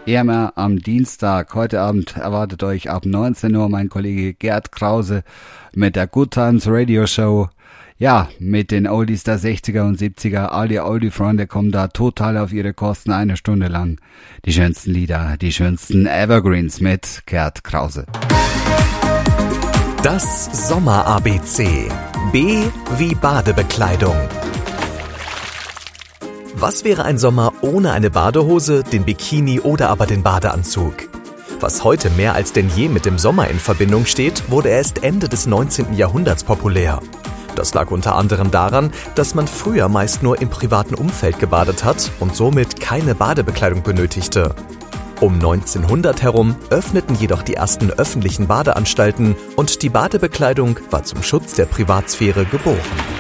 Immer am Dienstag. Heute Abend erwartet euch ab 19 Uhr mein Kollege Gerd Krause mit der Good Times Radio Show. Ja, mit den Oldies der 60er und 70er. All die Oldie-Freunde kommen da total auf ihre Kosten 1 Stunde lang. Die schönsten Lieder, die schönsten Evergreens mit Gerd Krause. Das Sommer-ABC. B wie Badebekleidung. Was wäre ein Sommer ohne eine Badehose, den Bikini oder aber den Badeanzug? Was heute mehr als denn je mit dem Sommer in Verbindung steht, wurde erst Ende des 19. Jahrhunderts populär. Das lag unter anderem daran, dass man früher meist nur im privaten Umfeld gebadet hat und somit keine Badebekleidung benötigte. Um 1900 herum öffneten jedoch die ersten öffentlichen Badeanstalten und die Badebekleidung war zum Schutz der Privatsphäre geboren.